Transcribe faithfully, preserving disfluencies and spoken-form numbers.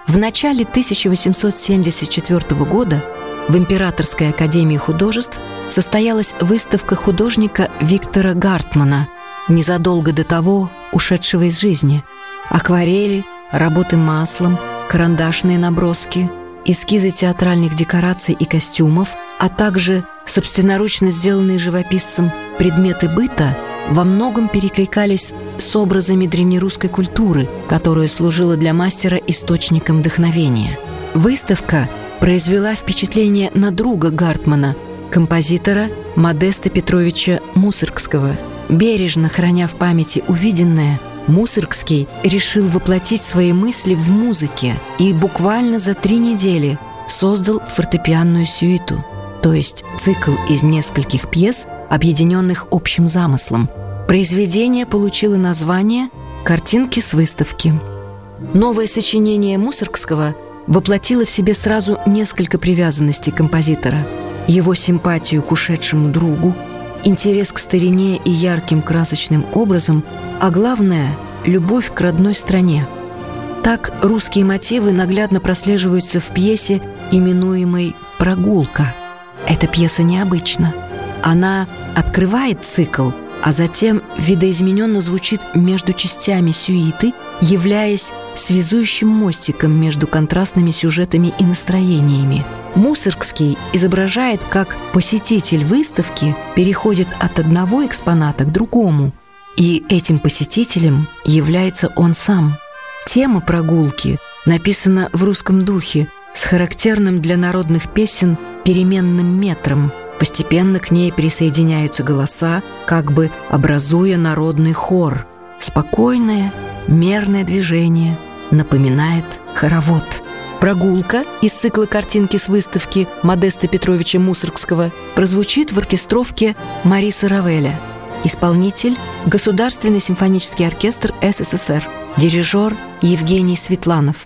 В начале тысяча восемьсот семьдесят четвёртого года в Императорской академии художеств состоялась выставка художника Виктора Гартмана, незадолго до того ушедшего из жизни. Акварели, работы маслом, карандашные наброски, эскизы театральных декораций и костюмов, а также собственноручно сделанные живописцем предметы быта во многом перекликались с образами древнерусской культуры, которая служила для мастера источником вдохновения. Выставка произвела впечатление на друга Гартмана, композитора Модеста Петровича Мусоргского. Бережно храня в памяти увиденное, Мусоргский решил воплотить свои мысли в музыке и буквально за три недели создал фортепианную сюиту, то есть цикл из нескольких пьес, объединенных общим замыслом. Произведение получило название «Картинки с выставки». Новое сочинение Мусоргского воплотило в себе сразу несколько привязанностей композитора: его симпатию к ушедшему другу, интерес к старине и ярким красочным образом, а главное — любовь к родной стране. Так русские мотивы наглядно прослеживаются в пьесе, именуемой «Прогулка». Эта пьеса необычна. Она открывает цикл, а затем видоизмененно звучит между частями сюиты, являясь связующим мостиком между контрастными сюжетами и настроениями. Мусоргский изображает, как посетитель выставки переходит от одного экспоната к другому, и этим посетителем является он сам. Тема прогулки написана в русском духе с характерным для народных песен переменным метром. Постепенно к ней присоединяются голоса, как бы образуя народный хор. Спокойное, мерное движение напоминает хоровод. «Прогулка» из цикла «Картинки с выставки» Модеста Петровича Мусоргского прозвучит в оркестровке Мариса Равеля. Исполнитель – Государственный симфонический оркестр СССР. Дирижер Евгений Светланов.